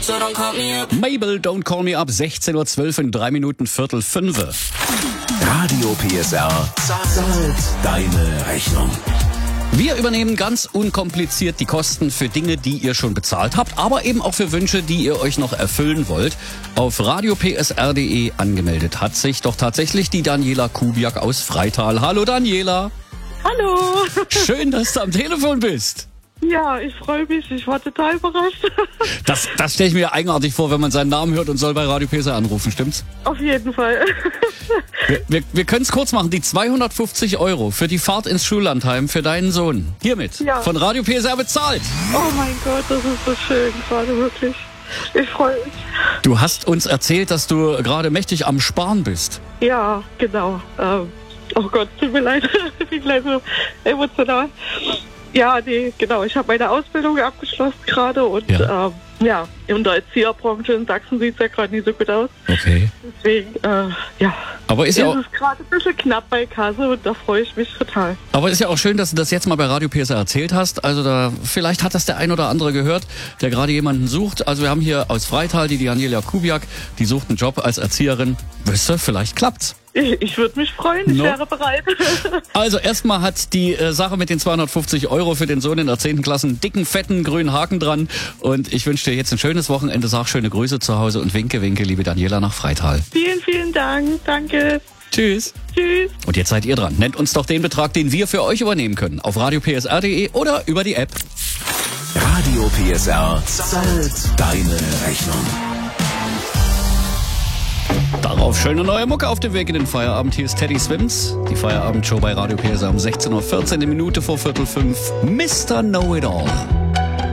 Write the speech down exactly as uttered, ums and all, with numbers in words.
so don't call me up. Mabel, Don't Call Me Up, sechzehn Uhr zwölf in drei Minuten Viertel fünf. Radio P S R zahlt deine Rechnung. Wir übernehmen ganz unkompliziert die Kosten für Dinge, die ihr schon bezahlt habt, aber eben auch für Wünsche, die ihr euch noch erfüllen wollt. Auf radio p s r punkt d e angemeldet hat sich doch tatsächlich die Daniela Kubiak aus Freital. Hallo Daniela. Hallo. Schön, dass du am Telefon bist. Ja, ich freue mich. Ich war total überrascht. Das, das stelle ich mir eigenartig vor, wenn man seinen Namen hört und soll bei Radio P S R anrufen, stimmt's? Auf jeden Fall. Wir, wir, wir können es kurz machen. Die zweihundertfünfzig Euro für die Fahrt ins Schullandheim für deinen Sohn. Hiermit. Ja. Von Radio P S R bezahlt. Oh mein Gott, das ist so schön gerade, wirklich. Ich freue mich. Du hast uns erzählt, dass du gerade mächtig am Sparen bist. Ja, genau. Ähm, oh Gott, tut mir leid. Ich bin gleich so emotional. Ja, nee, genau. Ich habe meine Ausbildung abgeschlossen gerade und Ja. ähm, ja, in der Erzieherbranche in Sachsen sieht es ja gerade nicht so gut aus. Okay. Deswegen, äh, ja, Aber ist ja auch, ist es gerade ein bisschen knapp bei Kasse und da freue ich mich total. aber ist ja auch schön, dass du das jetzt mal bei Radio P S R erzählt hast. Also da, vielleicht hat das der ein oder andere gehört, der gerade jemanden sucht. Also wir haben hier aus Freital die Daniela Kubiak, die sucht einen Job als Erzieherin. Wisst ihr, vielleicht klappt's. Ich, ich würde mich freuen, ich No. wäre bereit. Also erstmal hat die äh, Sache mit den zweihundertfünfzig Euro für den Sohn in der zehnten Klasse einen dicken, fetten, grünen Haken dran. Und ich wünsche dir jetzt ein schönes Wochenende. Sag schöne Grüße zu Hause und winke, winke, liebe Daniela nach Freital. Vielen, vielen Dank. Danke. Tschüss. Tschüss. Und jetzt seid ihr dran. Nennt uns doch den Betrag, den wir für euch übernehmen können. Auf radio p s r punkt d e oder über die App. Radio P S R zahlt deine Rechnung. Darauf schöne neue Mucke auf dem Weg in den Feierabend. Hier ist Teddy Swims. Die Feierabend-Show bei Radio P S R um sechzehn Uhr vierzehn, eine Minute vor Viertel fünf. Mister Know-It-All.